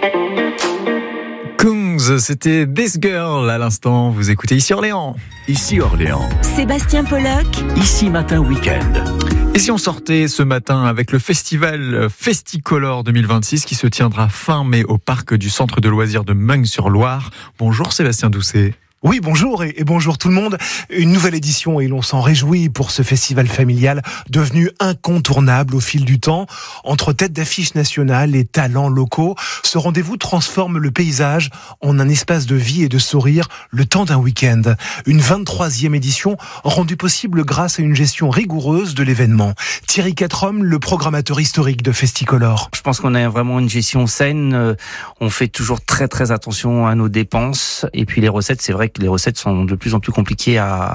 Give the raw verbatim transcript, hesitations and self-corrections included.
Kungs, c'était This Girl à l'instant. Vous écoutez Ici Orléans. Ici Orléans. Sébastien Pollock. Ici Matin Week-end. Et si on sortait ce matin avec le festival Festicolor deux mille vingt-six qui se tiendra fin mai au parc du centre de loisirs de Meung-sur-Loire. Bonjour Sébastien Doucet. Oui, bonjour et, et bonjour tout le monde. Une nouvelle édition et l'on s'en réjouit pour ce festival familial devenu incontournable au fil du temps. Entre têtes d'affiche nationales et talents locaux, ce rendez-vous transforme le paysage en un espace de vie et de sourire le temps d'un week-end. Une vingt-troisième édition rendue possible grâce à une gestion rigoureuse de l'événement. Thierry Quatrom, le programmateur historique de Festicolor. Je pense qu'on a vraiment une gestion saine. On fait toujours très très attention à nos dépenses. Et puis les recettes, c'est vrai que les recettes sont de plus en plus compliquées à,